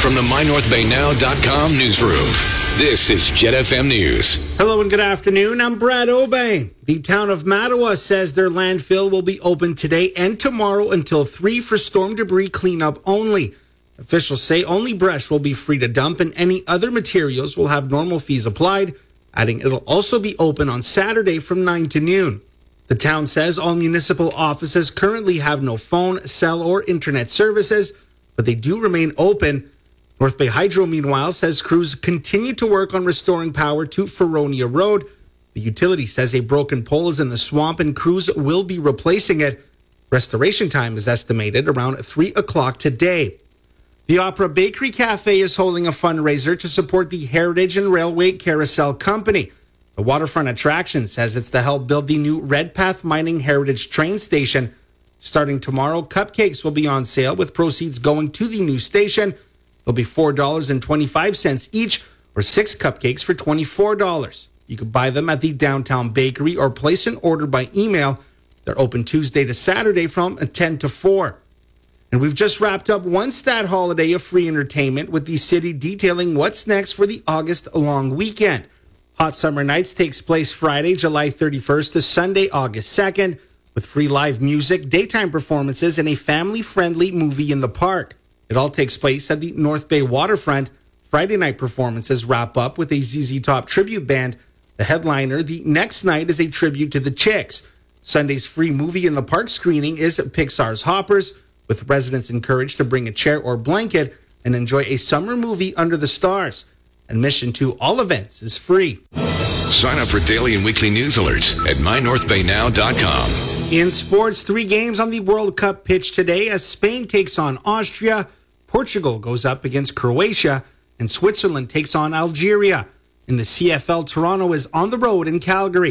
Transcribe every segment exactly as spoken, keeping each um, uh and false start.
from the my north bay now dot com newsroom, this is Jet F M News. Hello and good afternoon. I'm Brad Obey. The town of Mattawa says their landfill will be open today and tomorrow until three for storm debris cleanup only. Officials say only brush will be free to dump and any other materials will have normal fees applied, adding it'll also be open on Saturday from nine to noon. The town says all municipal offices currently have no phone, cell, or internet services, but they do remain open. North Bay Hydro, meanwhile, says crews continue to work on restoring power to Feronia Road. The utility says a broken pole is in the swamp and crews will be replacing it. Restoration time is estimated around three o'clock today. The Opera Bakery Cafe is holding a fundraiser to support the Heritage and Railway Carousel Company. The waterfront attraction says it's to help build the new Redpath Mining Heritage train station. Starting tomorrow, cupcakes will be on sale with proceeds going to the new station. They'll be four dollars and twenty-five cents each or six cupcakes for twenty-four dollars. You can buy them at the downtown bakery or place an order by email. They're open Tuesday to Saturday from ten to four. And we've just wrapped up one stat holiday of free entertainment with the city detailing what's next for the August long weekend. Hot Summer Nights takes place Friday, July thirty-first to Sunday, August second, with free live music, daytime performances, and a family-friendly movie in the park. It all takes place at the North Bay Waterfront. Friday night performances wrap up with a Z Z Top tribute band. The headliner the next night is a tribute to the Chicks. Sunday's free movie in the park screening is Pixar's Hoppers, with residents encouraged to bring a chair or blanket and enjoy a summer movie under the stars. Admission to all events is free. Sign up for daily and weekly news alerts at my north bay now dot com. In sports, three games on the World Cup pitch today as Spain takes on Austria, Portugal goes up against Croatia, and Switzerland takes on Algeria. In the C F L, Toronto is on the road in Calgary.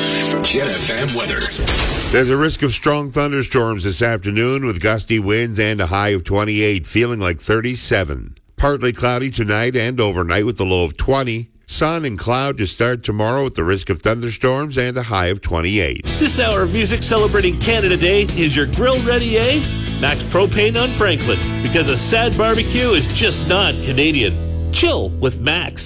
Jet F M weather. There's a risk of strong thunderstorms this afternoon with gusty winds and a high of twenty-eight, feeling like thirty-seven. Partly cloudy tonight and overnight with a low of twenty. Sun and cloud to start tomorrow with the risk of thunderstorms and a high of twenty-eight. This hour of music celebrating Canada Day is your grill ready, eh? Max Propane on Franklin, because a sad barbecue is just not Canadian. Chill with Max.